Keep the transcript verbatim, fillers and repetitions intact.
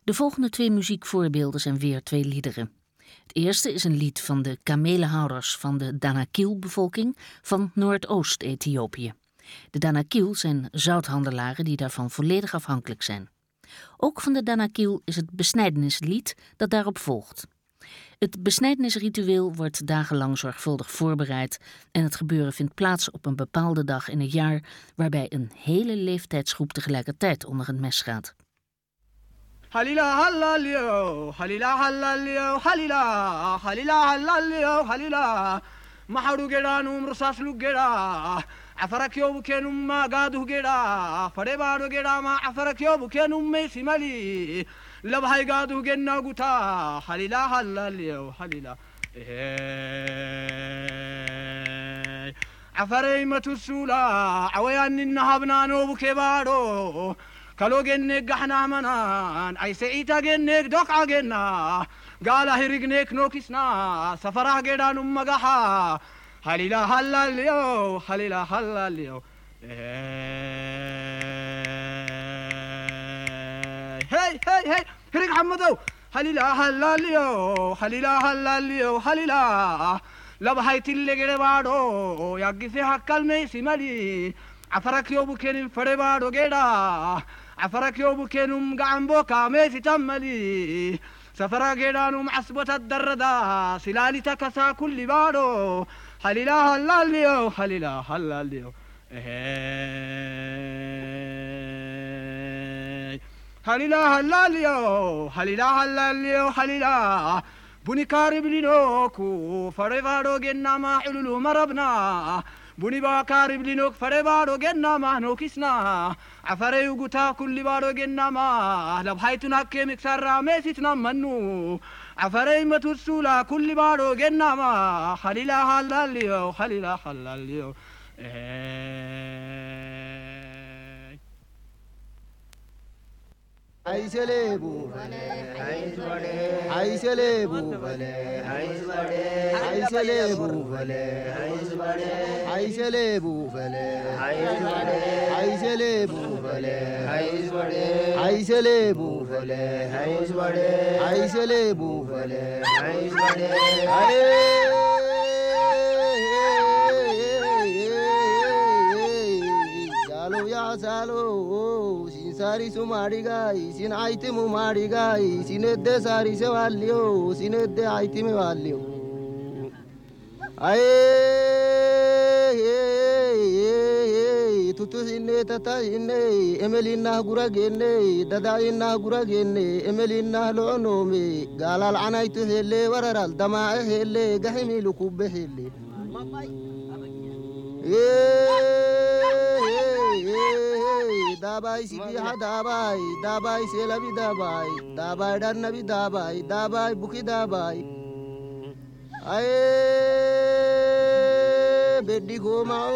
De volgende twee muziekvoorbeelden zijn weer twee liederen. Het eerste is een lied van de kamelenhouders van de Danakil-bevolking van Noordoost-Ethiopië. De Danakil zijn zouthandelaren die daarvan volledig afhankelijk zijn. Ook van de Danakil is het besnijdenislied dat daarop volgt. Het besnijdenisritueel wordt dagenlang zorgvuldig voorbereid en het gebeuren vindt plaats op een bepaalde dag in het jaar waarbij een hele leeftijdsgroep tegelijkertijd onder het mes gaat. Halila halalio, halila halalio, halila, halila halalio, halila. Maharu geda num rusas lugeda. Afarakyo bukenum magadu geda. Farebaro geda ma afarakyo bukenum mesimali. Labhay gadu genna guta. Halila halalio, halila. Eh. Afarey matusula, awayan ninhabna no bukebaro. كلو جنك جحنا منان أي سعيتا جنك دوك عجنا قال هرجنك نوكسنا سفرة جدا نم جحا هليلا هلا اليو هليلا هلا اليو هاي هاي هاي هرج حمدو هليلا هلا اليو هليلا هلا اليو هليلا لبهايت اللي جري بارو يجي في حكال ميسي مالي عفرك يوبو كنم فربارو جدا عفرك يوبو كنم قعنبو كاميسي تملي سفرا جدا نم عصبة الدردا سلالي تكسا كل بارو حليلا هلا اليو حليلا هلا اليو حليلا هلا اليو حليلا هلا اليو حليلا بني كارب لنوكو فربارو جنا ما حلولو مربنا بني باكارب لنوك فربارو جنا ما نوكسنا عفري وقتا كل بارو جنا ما لبحيتنا كيمك سرى ميسيتنا منو عفري متوسولا كل بارو جنا ما خليلا حلاليو خليلا حلاليو عيسليبو عيسليبو عيسليبو عيسليبو عيسليبو عيسليبو عيسليبو سالو يا سالو ساري سماري غاي سين ايتمو ماري غاي سين دي ساري سواليو سين دي ايتمي واليو اي توتو سين تتا سين املينا غراغين دداينا غراغين املينا لونومي قالال عنايتو هلي وررال دما هلي غحمي لكوب هلي dabai sidi ha dabai dabai selabi dabai dabai dan nabi dabai dabai buki dabai ay beddi ko ma